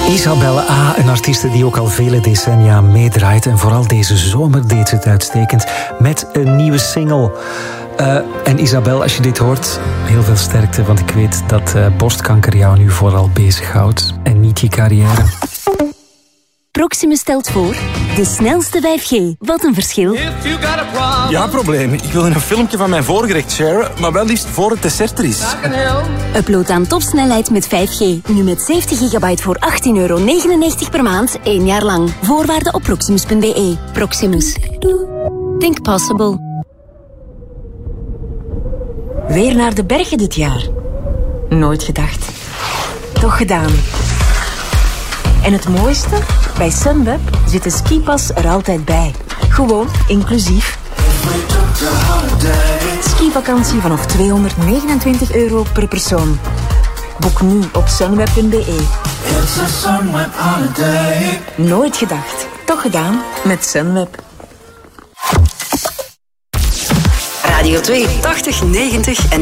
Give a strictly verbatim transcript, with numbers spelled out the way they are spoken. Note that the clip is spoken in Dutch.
Isabelle A., een artieste die ook al vele decennia meedraait. En vooral deze zomer deed ze het uitstekend met een nieuwe single. Uh, en Isabelle, als je dit hoort, heel veel sterkte. Want ik weet dat uh, borstkanker jou nu vooral bezighoudt. En niet je carrière. Proximus stelt voor de snelste vijf G. Wat een verschil. Ja, probleem. Ik wil een filmpje van mijn voorgerecht sharen, maar wel liefst voor het dessert er is. Upload aan topsnelheid met vijf G. Nu met zeventig gigabyte voor achttien euro negenennegentig per maand, één jaar lang. Voorwaarden op proximus punt b e. Proximus. Think possible. Weer naar de bergen dit jaar. Nooit gedacht. Toch gedaan. En het mooiste? Bij Sunweb zit de skipas er altijd bij. Gewoon inclusief. Skivakantie vanaf tweehonderdnegenentwintig euro per persoon. Boek nu op sunweb punt b e. Nooit gedacht. Toch gedaan met Sunweb. Radio twee, tachtig, negentig en